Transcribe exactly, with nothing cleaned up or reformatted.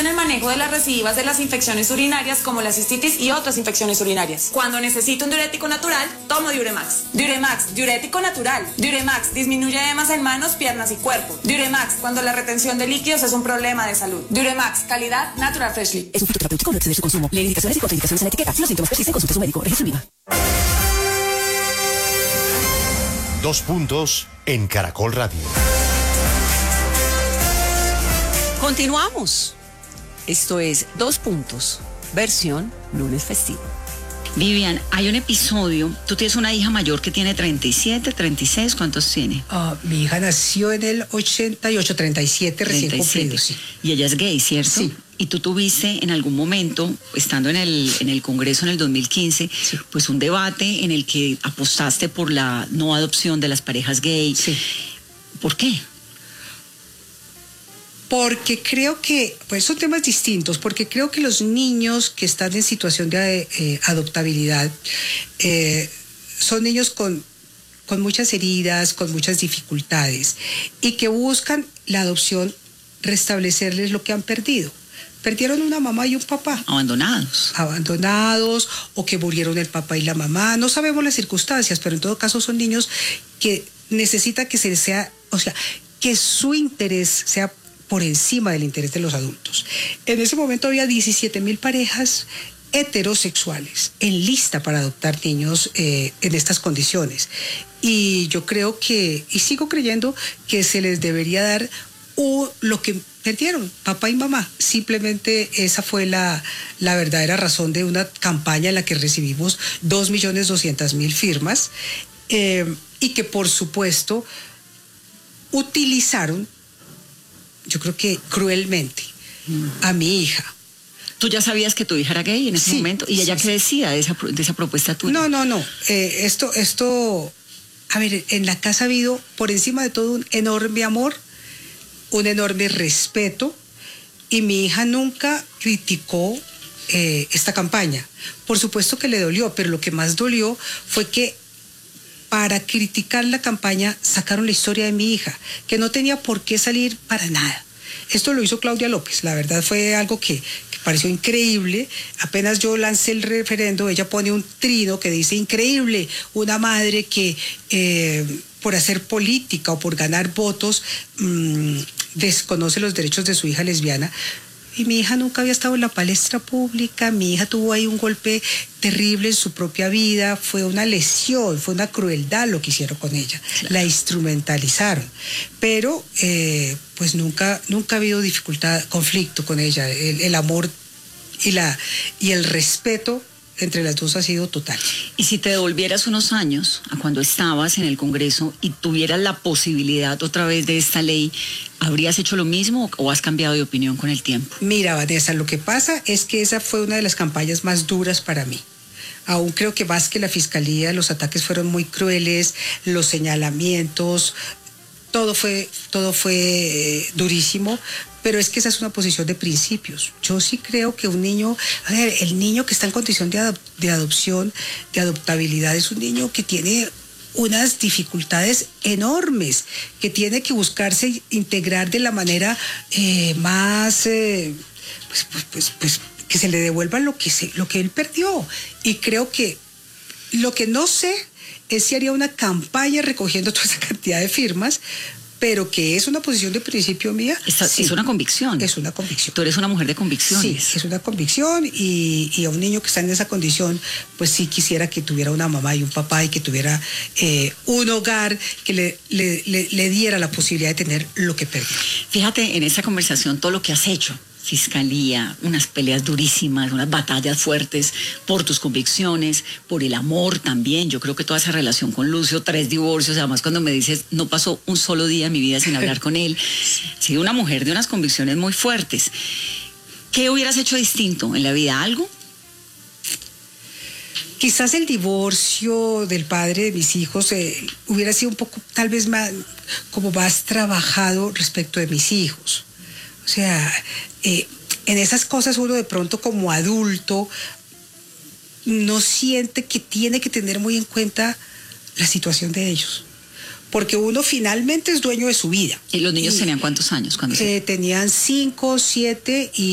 en el manejo de las recidivas de las infecciones urinarias como la cistitis y otras infecciones urinarias. Cuando necesito un diurético natural, tomo Diuremax. Diuremax, diurético natural. Diuremax disminuye edemas en manos, piernas y cuerpo. Diuremax, cuando la retención de líquidos es un problema de salud. Diuremax, calidad Natural Freshly. Es un fruto terapéutico, no exceder su consumo. Lee indicaciones y contraindicaciones en la etiqueta. Si los síntomas persisten, consulte a su médico. Registro IVA. Dos puntos en Caracol Radio. Continuamos. Esto es Dos Puntos, versión lunes festivo. Vivian, hay un episodio, tú tienes una hija mayor que tiene treinta y siete, treinta y seis, ¿cuántos tiene? Uh, mi hija nació en el ochenta y ocho, treinta y siete recién cumplido, sí. Y ella es gay, ¿cierto? Sí. Y tú tuviste en algún momento, estando en el, en el Congreso en el dos mil quince, sí, pues un debate en el que apostaste por la no adopción de las parejas gay. Sí. ¿Por qué? Porque creo que, pues son temas distintos, porque creo que los niños que están en situación de eh, adoptabilidad eh, son niños con, con muchas heridas, con muchas dificultades, y que buscan la adopción restablecerles lo que han perdido. Perdieron una mamá y un papá. Abandonados. Abandonados, o que murieron el papá y la mamá. No sabemos las circunstancias, pero en todo caso son niños que necesitan que se les sea, o sea, que su interés sea por encima del interés de los adultos. En ese momento había diecisiete mil parejas heterosexuales en lista para adoptar niños eh, en estas condiciones. Y yo creo que, y sigo creyendo, que se les debería dar uh, lo que perdieron, papá y mamá. Simplemente esa fue la, la verdadera razón de una campaña en la que recibimos dos millones doscientas mil firmas eh, y que por supuesto utilizaron, yo creo que cruelmente, a mi hija. ¿Tú ya sabías que tu hija era gay en ese Sí, momento? ¿Y ella sí, qué decía de esa, de esa propuesta tuya? No, no, no. Eh, esto, esto, a ver, en la casa ha habido, por encima de todo, un enorme amor, un enorme respeto, y mi hija nunca criticó eh, esta campaña. Por supuesto que le dolió, pero lo que más dolió fue que para criticar la campaña sacaron la historia de mi hija, que no tenía por qué salir para nada. Esto lo hizo Claudia López, la verdad fue algo que, que pareció increíble. Apenas yo lancé el referendo, ella pone un trino que dice increíble, una madre que eh, por hacer política o por ganar votos mmm, desconoce los derechos de su hija lesbiana. Y mi hija nunca había estado en la palestra pública, mi hija tuvo ahí un golpe terrible en su propia vida, fue una lesión, fue una crueldad lo que hicieron con ella, claro. La instrumentalizaron, pero eh, pues nunca, nunca ha habido dificultad, conflicto con ella, el, el amor y, la, y el respeto entre las dos ha sido total. Y si te devolvieras unos años a cuando estabas en el Congreso y tuvieras la posibilidad otra vez de esta ley, ¿habrías hecho lo mismo o has cambiado de opinión con el tiempo? Mira, Vanessa, lo que pasa es que esa fue una de las campañas más duras para mí. Aún creo que más que la fiscalía, los ataques fueron muy crueles, los señalamientos, todo fue, todo fue eh, durísimo. Pero es que esa es una posición de principios. Yo sí creo que un niño, a ver, el niño que está en condición de, adop- de adopción, de adoptabilidad, es un niño que tiene unas dificultades enormes, que tiene que buscarse integrar de la manera eh, más, eh, pues, pues, pues, pues, que se le devuelva lo que, se, lo que él perdió. Y creo que lo que no sé es si haría una campaña recogiendo toda esa cantidad de firmas, pero que es una posición de principio mía. Esta, sí, es una convicción. Es una convicción. Tú eres una mujer de convicciones. Sí, es una convicción y, y a un niño que está en esa condición, pues sí quisiera que tuviera una mamá y un papá y que tuviera eh, un hogar que le, le, le, le diera la posibilidad de tener lo que perdió. Fíjate en esta conversación todo lo que has hecho. Fiscalía, unas peleas durísimas, unas batallas fuertes por tus convicciones, por el amor también. Yo creo que toda esa relación con Lucio, tres divorcios, además cuando me dices no pasó un solo día en mi vida sin hablar con él. He sido una mujer de unas convicciones muy fuertes. ¿Qué hubieras hecho distinto en la vida? ¿Algo? Quizás el divorcio del padre de mis hijos eh, hubiera sido un poco, tal vez más, como más trabajado respecto de mis hijos. O sea, eh, en esas cosas uno de pronto como adulto no siente que tiene que tener muy en cuenta la situación de ellos. Porque uno finalmente es dueño de su vida. ¿Y los niños y, tenían cuántos años? Cuando eh, se... Tenían cinco, siete y